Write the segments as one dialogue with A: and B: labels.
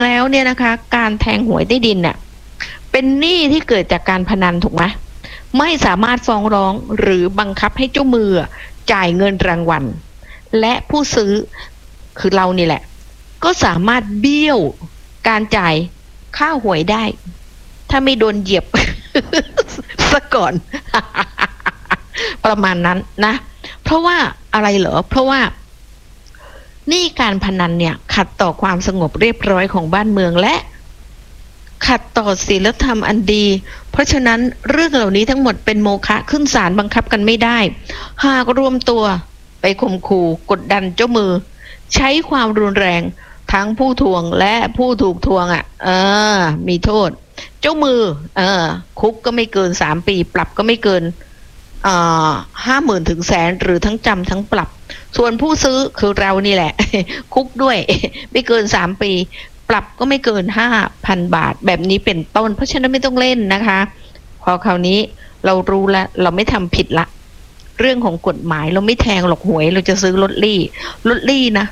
A: แล้วเนี่ยนะคะการแทงหวยใต้ดินเนี่ยเป็นหนี้ที่เกิดจากการพนันถูกไหมไม่สามารถฟ้องร้องหรือบังคับให้เจ้ามือจ่ายเงินรางวัลและผู้ซื้อคือเรานี่แหละก็สามารถเบี้ยวการจ่ายค่าหวยได้ถ้าไม่โดนเหยียบ ซะก่อน ประมาณนั้นนะเพราะว่าอะไรเหรอเพราะว่านี่การพนันเนี่ยขัดต่อความสงบเรียบร้อยของบ้านเมืองและขัดต่อศีลธรรมอันดีเพราะฉะนั้นเรื่องเหล่านี้ทั้งหมดเป็นโมฆะขึ้นศาลบังคับกันไม่ได้หากรวมตัวไปข่มขู่กดดันเจ้ามือใช้ความรุนแรงทั้งผู้ทวงและผู้ถูกทวงมีโทษเจ้ามือคุกก็ไม่เกิน3 ปีปรับก็ไม่เกิน50,000 ถึงแสนหรือทั้งจำทั้งปรับส่วนผู้ซื้อคือเรานี่แหละ คุกด้วย ไม่เกิน3 ปีปรับก็ไม่เกิน 5,000 บาทแบบนี้เป็นต้นเพราะฉะนั้นไม่ต้องเล่นนะคะพอคราวนี้เรารู้แล้วเราไม่ทำผิดละเรื่องของกฎหมายเราไม่แทงหลอกหวยเราจะซื้อลอตเตอรี่นะ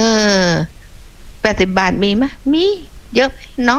A: 80 บาทมีไหมมีเยอะน้อย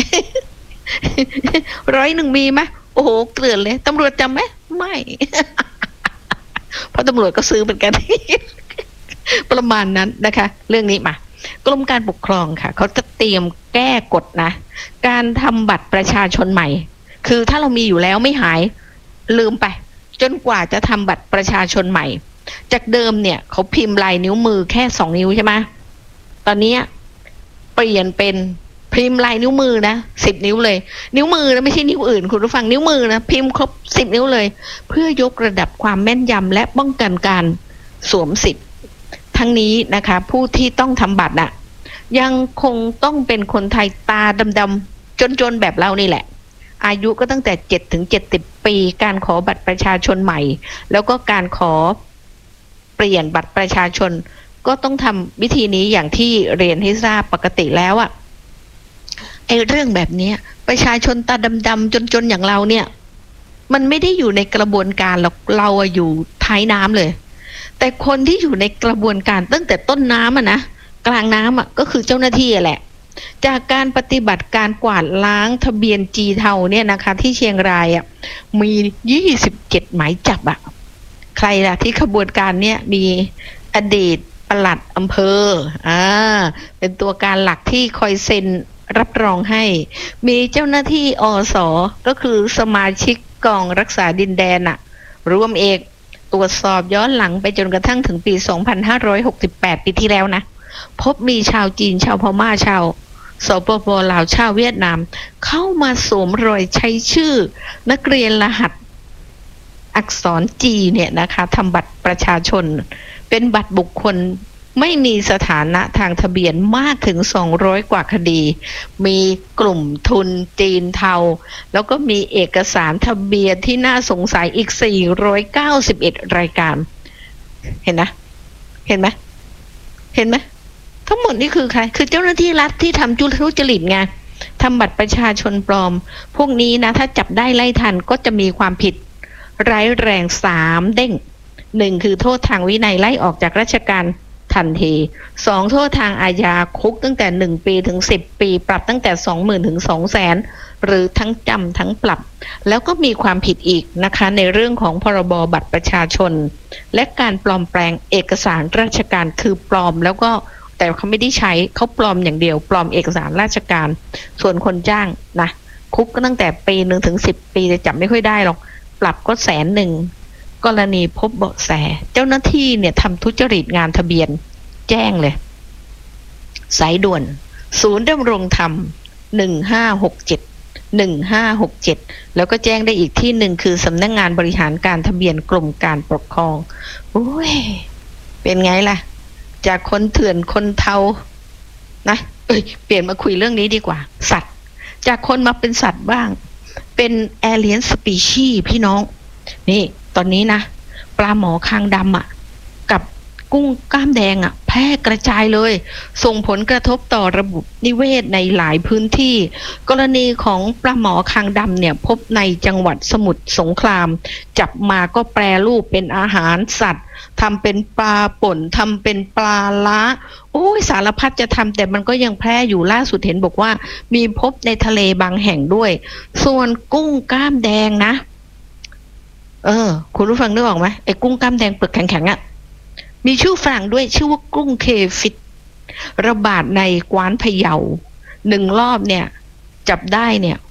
A: 100 มีไหมโอ้โหเกลื่อนเลยตำรวจจำไหมไม่ เพราะตำรวจก็ซื้อเหมือนกัน ประมาณนั้นนะคะเรื่องนี้มากรมการปกครองค่ะเขาจะเตรียมแก้กฎนะการทำบัตรประชาชนใหม่คือถ้าเรามีอยู่แล้วไม่หายลืมไปจนกว่าจะทำบัตรประชาชนใหม่จากเดิมเนี่ยเขาพิมพ์ลายนิ้วมือแค่2 นิ้วใช่ไหมตอนนี้เปลี่ยนเป็นพิมพ์ลายนิ้วมือนะ10 นิ้วเลยนิ้วมือนะไม่ใช่นิ้วอื่นคุณผู้ฟังนิ้วมือนะพิมพ์ครบ10 นิ้วเลยเพื่อยกระดับความแม่นยำและป้องกันการสวมสิทธิ์ทั้งนี้นะคะผู้ที่ต้องทำบัตรน่ะยังคงต้องเป็นคนไทยตาดำๆจนๆแบบเรานี่แหละอายุก็ตั้งแต่7 ถึง 70 ปีการขอบัตรประชาชนใหม่แล้วก็การขอเปลี่ยนบัตรประชาชนก็ต้องทำวิธีนี้อย่างที่เรียนให้ทราบปกติแล้วไอ้เรื่องแบบนี้ประชาชนตาดำๆจนๆอย่างเราเนี่ยมันไม่ได้อยู่ในกระบวนการหรอกเราอยู่ท้ายน้ำเลยแต่คนที่อยู่ในกระบวนการตั้งแต่ต้นน้ำนะกลางน้ำก็คือเจ้าหน้าที่แหละจากการปฏิบัติการกวาดล้างทะเบียนจีเทาเนี่ยนะคะที่เชียงรายมี27 หมายจับใครล่ะที่ขบวนการเนี่ยมีอดีตปลัดอำเภอเป็นตัวการหลักที่คอยเซ็นรับรองให้มีเจ้าหน้าที่อส.ก็คือสมาชิกกองรักษาดินแดนร่วมเอกตรวจสอบย้อนหลังไปจนกระทั่งถึงปี2568ปีที่แล้วนะพบมีชาวจีนชาวพม่าชาวสปป.ลาวชาวเวียดนามเข้ามาสวมรอยใช้ชื่อนักเรียนรหัสอักษรจีเนี่ยนะคะทำบัตรประชาชนเป็นบัตรบุคคลไม่มีสถานะทางทะเบียนมากถึง200 กว่าคดีมีกลุ่มทุนจีนเทาแล้วก็มีเอกสารทะเบียนที่น่าสงสัยอีก491 รายการเห็นไหมทั้งหมดนี่คือใครคือเจ้าหน้าที่รัฐที่ทำทุจริตไงทำบัตรประชาชนปลอมพวกนี้นะถ้าจับได้ไล่ทันก็จะมีความผิดร้ายแรง3 เด้ง1คือโทษทางวินัยไล่ออกจากราชการทันที2โทษทางอาญาคุกตั้งแต่1 ปีถึง10 ปีปรับตั้งแต่ 20,000 ถึง 200,000 หรือทั้งจำทั้งปรับแล้วก็มีความผิดอีกนะคะในเรื่องของพรบบัตรประชาชนและการปลอมแปลงเอกสารราชการคือปลอมแล้วก็แต่เขาไม่ได้ใช้เขาปลอมอย่างเดียวปลอมเอกสารราชการส่วนคนจ้างนะคุกก็ตั้งแต่ปี1 ถึง 10 ปีจะจับไม่ค่อยได้หรอกปรับก็100,000กรณีพบเบาะแสเจ้าหน้าที่เนี่ยทำทุจริตงานทะเบียนแจ้งเลยสายด่วนศูนย์ดำรงธรรม1567แล้วก็แจ้งได้อีกที่หนึ่งคือสำนักงานบริหารการทะเบียนกรมการปกครองโอ้ยเป็นไงล่ะจากคนเถื่อนคนเทานะเปลี่ยนมาคุยเรื่องนี้ดีกว่าสัตว์จากคนมาเป็นสัตว์บ้างเป็นแอเลียนสปีชีส์พี่น้องนี่ตอนนี้นะปลาหมอคางดำกับกุ้งกล้ามแดงแพพร่กระจายเลยส่งผลกระทบต่อระบบนิเวศในหลายพื้นที่กรณีของปลาหมอคางดำเนี่ยพบในจังหวัดสมุทรสงครามจับมาก็แปรรูปเป็นอาหารสัตว์ทำเป็นปลาป่นทำเป็นปลาล้าโอ้ยสารพัดจะทำแต่มันก็ยังแพร่อยู่ล่าสุดเห็นบอกว่ามีพบในทะเลบางแห่งด้วยส่วนกุ้งกล้ามแดงนะคุณผู้ฟังนึกออกไหมไอ้กุ้งกล้ามแดงเปลือกแข็งๆอ่ะมีชื่อฝรั่งด้วยชื่อว่ากุ้งเคฟิตระบาดในกวานพะเยา1 รอบเนี่ยจับได้เนี่ย